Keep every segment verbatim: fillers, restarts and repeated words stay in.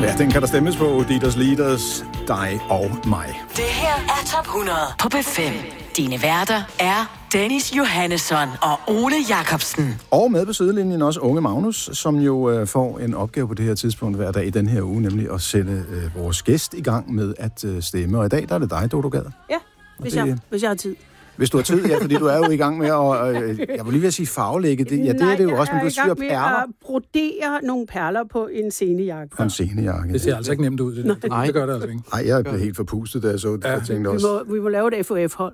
Ja, den kan der stemmes på. Dieters Leaders, dig og mig. Det her er Top hundrede på B fem. Dine værter er Dennis Johannesson og Ole Jacobsen. Og med på sidelinjen også unge Magnus, som jo øh, får en opgave på det her tidspunkt hver dag i den her uge, nemlig at sætte øh, vores gæst i gang med at øh, stemme. Og i dag, der er det dig, Dodo Gad. Ja, hvis, det, jeg, hvis jeg har tid. Hvis du har tid, ja, fordi du er jo i gang med at, øh, jeg vil lige ved at sige farvelægge. Det, ja, det Nej, er det jo også, men du syr perler. Nej, jeg er i gang med at brodere nogle perler på en scenejakke. På en scenejakke. Det ser altså ikke nemt ud. Det, det, det gør det altså ikke. Nej, jeg blev helt forpustet, da jeg så det. Ja. Jeg tænkte vi, også... må, vi må lave et F O F-hold.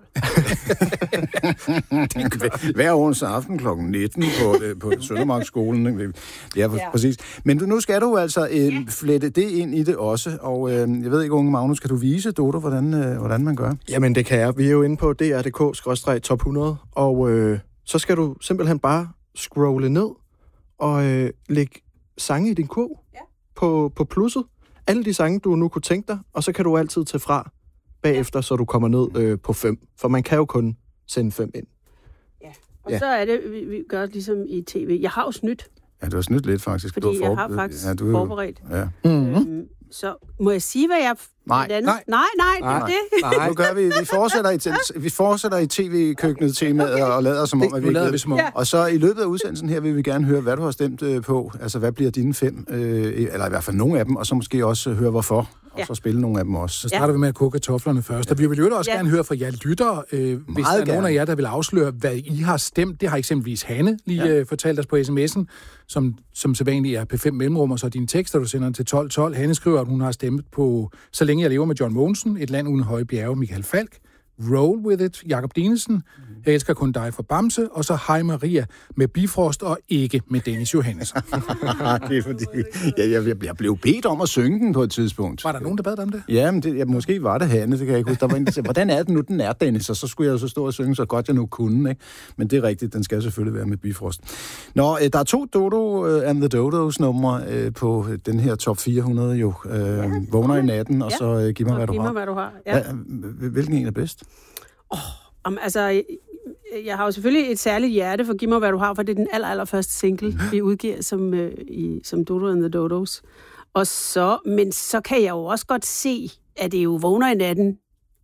Hver onsdag aften klokken nitten på, på Søndermarksskolen. Det er ja. Præcis. Men nu skal du altså øh, ja. flette det ind i det også. Og øh, jeg ved ikke, unge Magnus, kan du vise, Dodo, hvordan, øh, hvordan man gør? Jamen, det kan jeg. Vi er jo inde på d r punktum d k skråstreg top hundrede, og øh, så skal du simpelthen bare scrolle ned og øh, lægge sange i din kurv ja. på, på plusset. Alle de sange, du nu kunne tænke dig, og så kan du altid tage fra bagefter, ja. så du kommer ned øh, på fem. For man kan jo kun sende fem ind. Ja, og ja. så er det, vi, vi gør ligesom i tv. Jeg har jo snydt. Ja, du har snydt lidt faktisk. Fordi du har jeg har faktisk ja, du... forberedt. Ja. Mm-hmm. Øhm, så må jeg sige, hvad jeg... Nej, nej, nej, nej, nej, det er det. Nu gør vi, vi fortsætter i, vi fortsætter i tv-køkkenet temaet okay. og lader som om, at vi lader vi som om. Ja. Og så i løbet af udsendelsen her vil vi gerne høre, hvad du har stemt øh, på. Altså, hvad bliver dine fem? Øh, eller i hvert fald nogle af dem, og så måske også høre, hvorfor. Og ja. så spille nogle af dem også. Så starter ja. vi med at koge kartoflerne først. Ja. Og vi vil jo også ja. gerne høre fra jer lyttere, øh, hvis der er nogen af jer, der vil afsløre, hvad I har stemt. Det har eksempelvis Hanne lige ja. øh, fortalt os på sms'en, som, som sædvanligt er P fem mellemrum, og så dine tekster, du sender til tolv tolv. Hanne skriver, at hun har stemt på Så længe jeg lever med John Mogensen, Et land uden høje bjerge, Michael Falk, Roll with it, Jakob Dinesen, mm. Jeg elsker kun dig for Bamse, og så Hej Maria med Bifrost og ikke med Dennis Johannesson. Det er fordi, jeg, jeg, jeg blev bedt om at synge den på et tidspunkt. Var der nogen, der bad dig om det? Ja, men det, ja, måske var det Hanne, det kan jeg ikke huske. Der var en, der sagde, hvordan er det nu, den er, Dennis? Og så skulle jeg jo så stå og synge, så godt jeg nu kunne, ikke? Men det er rigtigt, den skal selvfølgelig være med Bifrost. Nå, der er to Dodo and the Dodos numre øh, på den her top fire hundrede jo. Øh, ja, Vågner i natten, og ja. så øh, Giv mig, hvad du har. Hvad du har. Ja. Hvilken en er bedst? Åh, oh, altså, jeg, jeg har jo selvfølgelig et særligt hjerte for Giv mig, hvad du har, for det er den aller, aller første single, vi udgiver som, øh, i, som Dodo and the Dodos. Og så, men så kan jeg jo også godt se, at det jo Vågner i natten,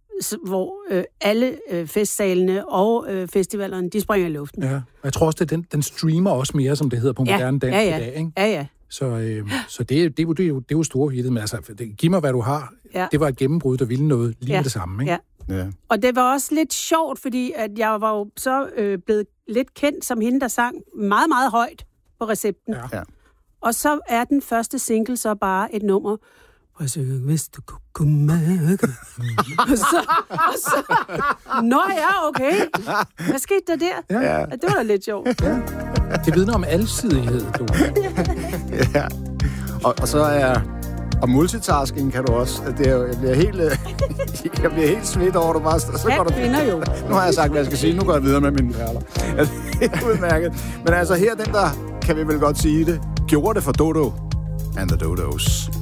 hvor øh, alle øh, festsalene og øh, festivalerne, de springer i luften. Ja, jeg tror også, at den, den streamer også mere, som det hedder på moderne ja, dans ja, ja. i dag, ikke? Ja, ja. Så, øh, så det, det, det, det, er jo, det er jo store hittet, men altså, det, Giv mig, hvad du har, ja. det var et gennembrud, der ville noget lige ja. med det samme, ikke? Ja. Ja. Og det var også lidt sjovt, fordi at jeg var jo så øh, blevet lidt kendt som hende, der sang meget, meget højt på recepten. Ja. Og så er den første single så bare et nummer. Og så, hvis du kunne mærke. og så, og så, nå ja, okay. Hvad skete der der? Ja. Ja, det var da lidt sjovt. Ja. Det vidner om alsidighed, du. ja. Og, og så er... Og multitasking kan du også. Det er jo, jeg bliver helt, jeg bliver helt svedt over, du bare... Så ja, går du, vinder jo. Nu har jeg sagt, hvad jeg skal sige. Nu går jeg videre med mine perler. Altså, det er udmærket. Men altså her, den der, kan vi vel godt sige det, gjorde det for Dodo and the Dodos.